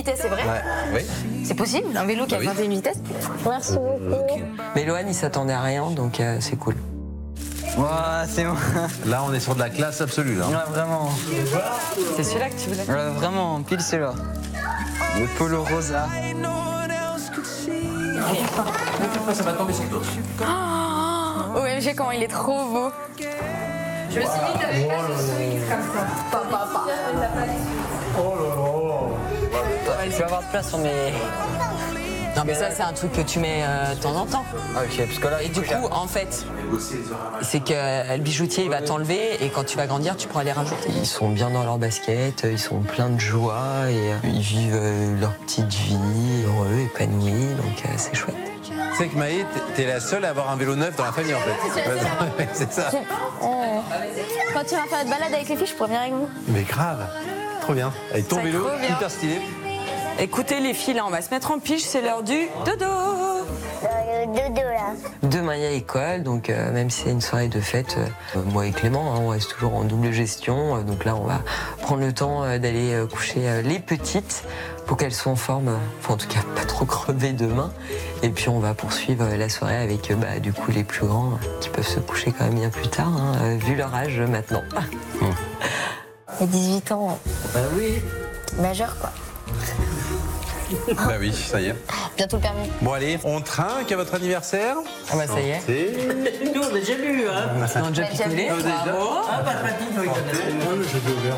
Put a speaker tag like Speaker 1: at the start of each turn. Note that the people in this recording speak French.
Speaker 1: vitesses, c'est vrai?
Speaker 2: Oui.
Speaker 1: C'est possible, un vélo qui a 21 vitesses? Merci beaucoup.
Speaker 3: Mais Lohan, il s'attendait à rien, donc c'est cool.
Speaker 4: Ouah, c'est bon.
Speaker 2: Là, on est sur de la classe absolue. Là.
Speaker 4: Ouais, vraiment.
Speaker 3: C'est celui-là que tu voulais?
Speaker 4: Vraiment, pile celui-là. Le polo rosa.
Speaker 2: Ça va tomber sur toi.
Speaker 1: Oh, OMG, comment il est trop beau. Je me suis dit, t'avais pas ce comme ça. Papa.
Speaker 3: Tu vas avoir de place sur mes... Non mais ça c'est un truc que tu mets de temps en temps.
Speaker 4: Ok, parce que là...
Speaker 3: Et du coup en fait, c'est que le bijoutier il va t'enlever et quand tu vas grandir tu pourras les rajouter. Ils sont bien dans leur basket, ils sont pleins de joie et ils vivent leur petite vie, heureux, épanouis, donc c'est chouette.
Speaker 2: Tu sais que Maë, t'es la seule à avoir un vélo neuf dans la famille en fait. C'est ça.
Speaker 1: Quand tu vas faire une balade avec les filles, je pourrais venir avec vous.
Speaker 2: Mais grave. Trop bien. Avec ton
Speaker 1: C'est
Speaker 2: vélo,
Speaker 1: trop bien.
Speaker 2: hyper stylé.
Speaker 3: Écoutez les filles, là on va se mettre en pige, c'est l'heure du dodo.
Speaker 5: Dodo là.
Speaker 3: Demain il y a école, donc même si c'est une soirée de fête, moi et Clément, on reste toujours en double gestion. Donc là on va prendre le temps d'aller coucher les petites pour qu'elles soient en forme, enfin en tout cas pas trop crevées demain. Et puis on va poursuivre la soirée avec du coup les plus grands qui peuvent se coucher quand même bien plus tard, vu leur âge maintenant.
Speaker 1: Il y a 18 ans.
Speaker 3: Bah oui.
Speaker 1: Majeur quoi.
Speaker 2: Bah oui, ça y est.
Speaker 1: Bientôt le permis.
Speaker 2: Bon allez, on trinque à votre anniversaire.
Speaker 3: Ah bah ça y est.
Speaker 2: C'est...
Speaker 6: Nous, on a déjà bu, hein.
Speaker 3: On a déjà picolé.
Speaker 2: déjà.
Speaker 3: Bravo.
Speaker 6: Ah, pas de